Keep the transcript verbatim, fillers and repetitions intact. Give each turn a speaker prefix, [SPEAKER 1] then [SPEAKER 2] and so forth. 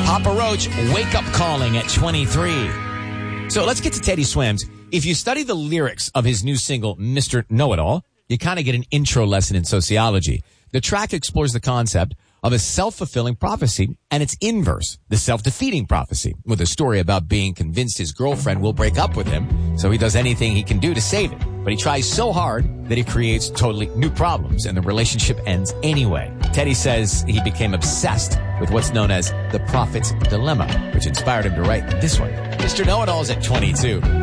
[SPEAKER 1] Papa Roach, Wake Up Calling at twenty-three. So let's get to Teddy Swims. If you study the lyrics of his new single, Mister Know-It-All, you kind of get an intro lesson in sociology. The track explores the concept of a self-fulfilling prophecy and its inverse, the self-defeating prophecy, with a story about being convinced his girlfriend will break up with him, so he does anything he can do to save it. But he tries so hard that he creates totally new problems, and the relationship ends anyway. Teddy says he became obsessed with what's known as the prophet's dilemma, which inspired him to write this one. Mister Know-It-All is at twenty-two.